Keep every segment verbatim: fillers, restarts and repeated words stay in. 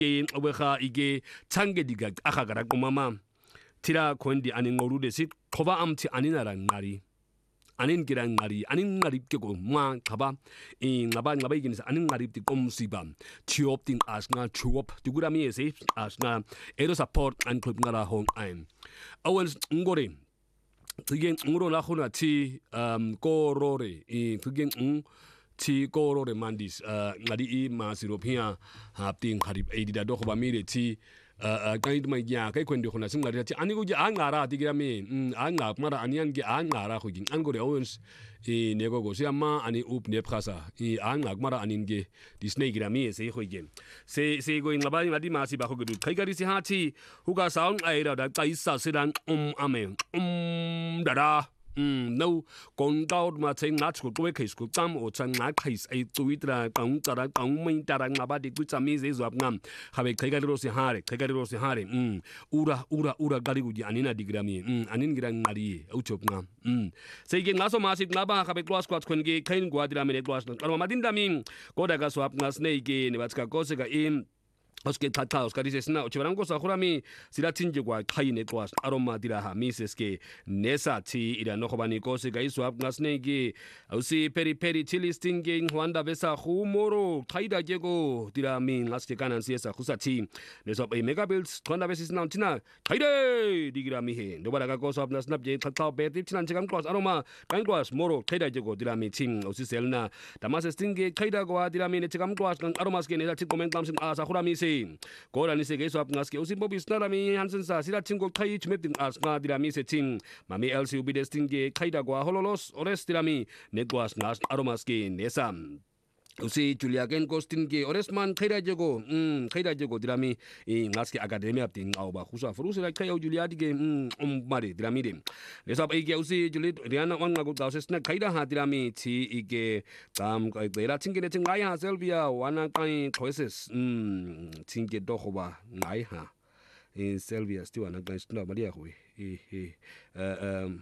ke obeha ige change diga akagara kumama tira kondi anin ngorude sit khoba amti aninara ngari anin girang ngari anin ngari kego ma khaba in ngaba ngaba igin anin ngari ti komsiba tiop tin asna chuop tigurami ese asna ero support an club ngara hong aim awens ngore tigen ngoro la khona ti um korore in tigen ng ti korore mandis ngadi i mas european hapting harib edida do khoba mire ti kaid mai ya kai kwendi khona singari ti ani guji angara tigirami anga mara anian gi angara khugin angore owens e nego go siama ani up ne prasa e anga mara anin ge disney girami se khugin se se go ngaba ngadi masi ba khogu kai gari si hati huga saung aira da kai sa sidan um amen um dada um no kon gaud ma thing na chu ko ke sku tam o chang na kai ai tuitra kang tara kang mai tara ngaba di ku chami se zo ngam khabe kai gari ro si hare kai gari ro si hare um ura ura ura gari guji anina digrami um anin girang ngari au chop ngam um se ge ngaso ma si ngaba khabe class class kon ge kain gwa dirami ne class no ma din dami ko daga so ap ngas ne ge ne batska ko se ga im Oske tata oska dice sna ochibarango sa khurami sila tinje kwa khaine kwas aroma diraha mises ke nesa ti ida no khobani ko se gai swap ngasne ge ausi peri peri tilisting ge hwanda besa khumoro khaida jego dira min ngaske kanan siesa khusati ne so be megabuilds hwanda besis na tina khaide digira mi he no baraga ko swap na snap je tata be tip tinan chegam kwas aroma kain kwas moro khaida jego dira mi ting ausi selna damas sting ge khaida go dira mi ne chegam kwas aroma ske ne ta comment lam sim asa khurami se Koran se geso ap ngaske usin bobi snarami hansen sa sila tingo khai chmepting as nga dirami se ting mami elsi ubi desting ge khaida gwa hololos ores dirami negwas ngas aromaske nesam usi julia gen gostin ge oresman khaida jego um khaida jego dirami e ngaske academia ting auba khusa frusira khayo julia dige um mari dirami dem lesab ige usi julit riana on ngagu gausesna khaida ha dirami ti ige tam kaira tingene ting ngaya selvia wana kai choices um tinge do khoba ngai ha in selvia sti wana kai sta maria khoi e e um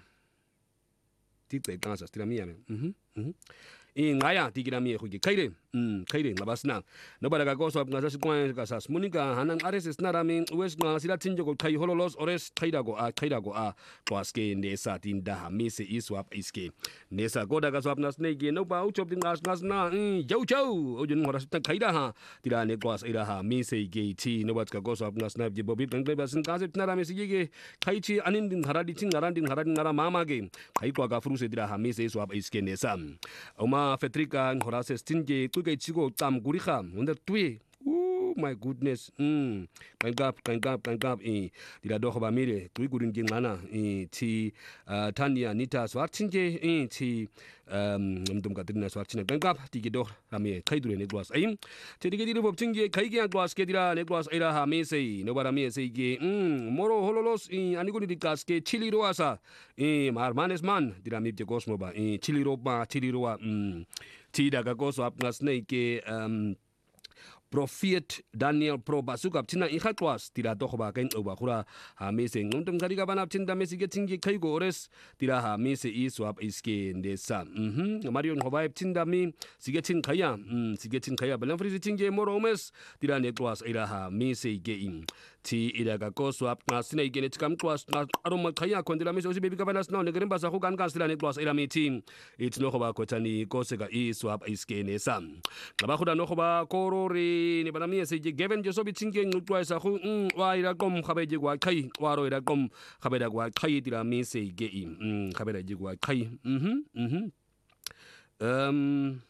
ti te kansa dirami ya mhm mhm e ngaya digirami khogi khaire um khaire ngabasna nobaraga go so ngasa sikwan ka sas munika hanang ares snarami wes nga sila tinjo ko khai hololos ores khaida go a khaida go a kwaske nesa tinda mise iswap iske nesa go daga swap nas ne ge no ba u chop din ngas ngas na jau jau ojun ngora sta khaida ha tira ne kwas ira ha mise ge ti no bat ka go swap nas na je bobi tang ba sin ka se snarami si ge khai chi anin din haradi ting ngaran din haradin ngara mama ge khai kwa ga fruse dira ha mise iswap iske nesa oma fetrika ngora se stinge tuge chigo tam guriha wonder tui oh my goodness mm kangap kangap kangap e dira do khoba mire tui gurin ngana e ti tania nita swartinge e ti um ndum kadrina swartina kangap tige do rame khaidure ne glas aim te dige dire bobtinge khaige glas ke dira ne glas ira ha me sei no bara me sei ge mm moro hololos e aniguni dikas ke chili roasa e marmanes man dira mi de cosmo ba e chili roba chili roa mm ti daga koso ap ngasne ke um Prophet Daniel Pro basuka tina ikhatwas tira to khoba kain oba khura ha me se ngum tum gari ga banap tinda me sige tingi khai go ores tira ha me se i swap iske ndesa mhm marion khoba tinda mi sige tin khaya um sige tin khaya balan frisi tinge moromes tira ne twas ira ha me se ge in ti ira ga ko swap ngasne ge ne tikam twas aroma khaya kondila me so si baby ga banas no ne gerim basa khu kan kan tira ne twas ira me tin it no khoba ko tani ko se ga i swap iske ndesa ngaba khuda no khoba korori ni banami se je given je so bi tinge ngutwa sa khu wa ira kom khabe je gwa khai waro ira kom khabe da gwa khai tira mi se ge i um khabe da je gwa khai mhm mhm um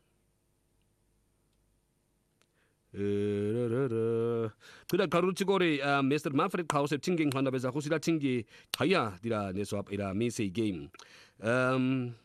그다 가루치고리 미스터 만프레드 카우스 팅깅 환다베자 호시라 팅기 가야 디라 네스왑 이라 미세 게임 음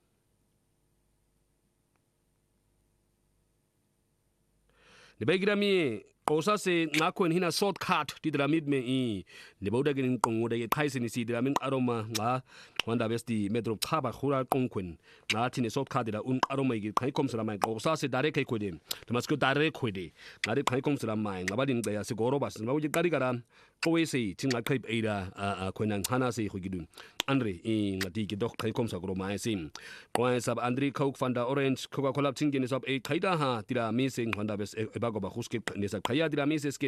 네베기라미 오사세 나코엔 히나 shortcut 디드라밋메 이 네보다긴 공고데 타이스니 시드라민 아로마 나 wanda besti metro khaba khura qongkhwen ngathi ne soft card la un qaroma iki khaikom sala mai qosa se dare kai khwede tomasko dare khwede ngari khaikom sala mai ngabali ngceya sigoro bas ngawuji qari kara qowese thinga khayib eira khwena khana se khugidun andre ngati ki dok khaikom sa gro mai sim qoy sab andri khok fanda orange coca cola thingin sab e khaida ha tira mi sing wanda bes e bago ba khuske ne sa khaya tira mi se